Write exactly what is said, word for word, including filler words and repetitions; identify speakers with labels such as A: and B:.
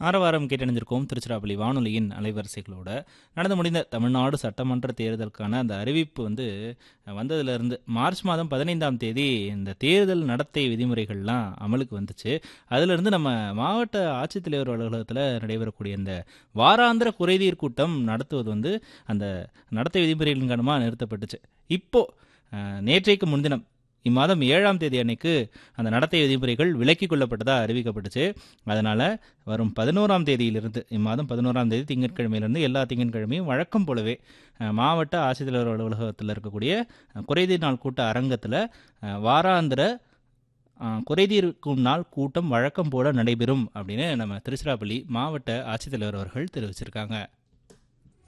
A: ஆரவாரம் கேட்டணிஞ்சிருக்கோம் திருச்சிராப்பள்ளி வானொலியின் அலைவரிசைகளோட. நடந்து முடிந்த தமிழ்நாடு சட்டமன்ற தேர்தலுக்கான அந்த அறிவிப்பு வந்து வந்ததுலேருந்து மார்ச் மாதம் பதினைந்தாம் தேதி இந்த தேர்தல் நடத்தை விதிமுறைகள்லாம் அமலுக்கு வந்துச்சு. அதிலிருந்து நம்ம மாவட்ட ஆட்சித்தலைவர் அலுவலகத்தில் நடைபெறக்கூடிய இந்த வாராந்திர குறைதீர் கூட்டம் நடத்துவது வந்து அந்த நடத்தை விதிமுறைகளின் காரணமாக நிறுத்தப்பட்டுச்சு. இப்போ அஹ், நேற்றைக்கு முன்தினம் இம்மாதம் ஏழாம் தேதி அன்னைக்கு அந்த நடத்தை விதிமுறைகள் விலக்கிக் கொள்ளப்பட்டதாக அறிவிக்கப்பட்டுச்சு. அதனால் வரும் பதினோராம் தேதியிலிருந்து இம்மாதம் பதினோராம் தேதி திங்கட்கிழமையிலிருந்து எல்லா திங்கட்கிழமையும் வழக்கம் போலவே அஹ், மாவட்ட ஆட்சித்தலைவர் அலுவலகத்தில் இருக்கக்கூடிய அஹ், குறைதீர் நாள் கூட்ட அரங்கத்தில் அஹ், வாராந்திர அஹ், குறைதீர்க்கும் நாள் கூட்டம் வழக்கம் போல நடைபெறும் அப்படின்னு நம்ம திருச்சிராப்பள்ளி மாவட்ட ஆட்சித்தலைவர் அவர்கள் தெரிவிச்சிருக்காங்க.